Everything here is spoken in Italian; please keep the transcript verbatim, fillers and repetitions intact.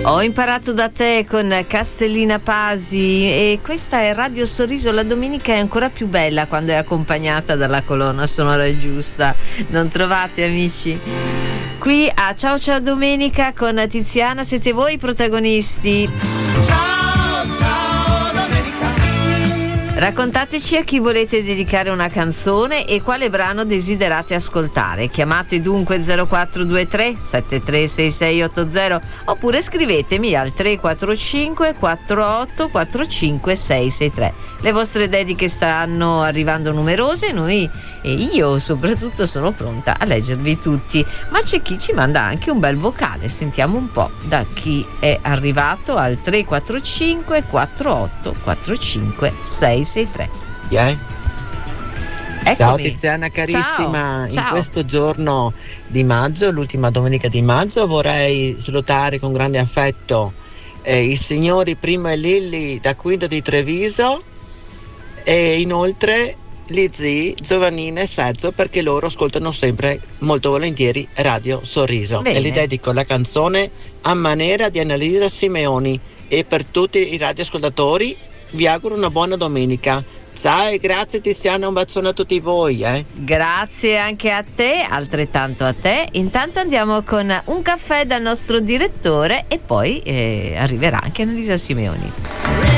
Ho imparato da te con Castellina Pasi, e questa è Radio Sorriso. La domenica è ancora più bella quando è accompagnata dalla colonna sonora giusta, non trovate, amici? Qui a Ciao Ciao Domenica con Tiziana siete voi i protagonisti. Ciao ciao domenica. Raccontateci a chi volete dedicare una canzone e quale brano desiderate ascoltare. Chiamate dunque zero quattro due tre sette tre sei sei otto zero oppure scrivetemi al tre quattro cinque quattro otto quattro cinque sei sei tre. Le vostre dediche stanno arrivando numerose, noi e io soprattutto sono pronta a leggervi tutti, ma c'è chi ci manda anche un bel vocale. Sentiamo un po' da chi è arrivato al tre quattro cinque quattro otto quattro cinque sei sei tre. Yeah. Ciao Tiziana Ciao. carissima, Ciao. In questo giorno di maggio, l'ultima domenica di maggio, vorrei salutare con grande affetto eh, i signori Primo e Lilli da Quinto di Treviso e inoltre gli zii Giovannina e Sergio, perché loro ascoltano sempre molto volentieri Radio Sorriso. Bene. E gli dedico la canzone A Manera di Annalisa Simeoni, e per tutti i radioascoltatori vi auguro una buona domenica. Ciao e grazie Tiziana, un bacione a tutti voi. Eh. Grazie anche a te, altrettanto a te. Intanto andiamo con un caffè dal nostro direttore e poi eh, arriverà anche Annalisa Simeoni.